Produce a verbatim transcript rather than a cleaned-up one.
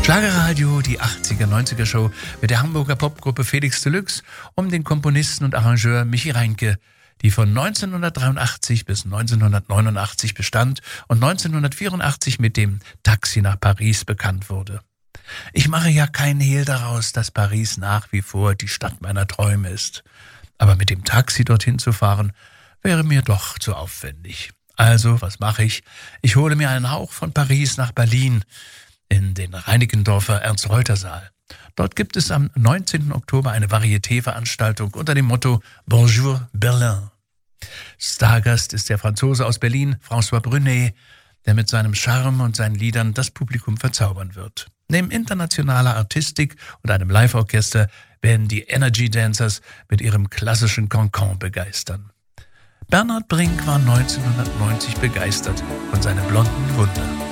Schlagerradio, die achtziger, neunziger Show mit der Hamburger Popgruppe Felix Deluxe um den Komponisten und Arrangeur Michi Reincke, die von neunzehnhundertdreiundachtzig bis neunzehnhundertneunundachtzig bestand und neunzehnhundertvierundachtzig mit dem Taxi nach Paris bekannt wurde. Ich mache ja keinen Hehl daraus, dass Paris nach wie vor die Stadt meiner Träume ist. Aber mit dem Taxi dorthin zu fahren, wäre mir doch zu aufwendig. Also, was mache ich? Ich hole mir einen Hauch von Paris nach Berlin in den Reinickendorfer Ernst-Reuter-Saal. Dort gibt es am neunzehnten Oktober eine Varieté-Veranstaltung unter dem Motto Bonjour Berlin. Stargast ist der Franzose aus Berlin, François Brunet, der mit seinem Charme und seinen Liedern das Publikum verzaubern wird. Neben internationaler Artistik und einem Live-Orchester werden die Energy Dancers mit ihrem klassischen Cancan begeistern. Bernhard Brink war neunzehnhundertneunzig begeistert von seinem blonden Wunder.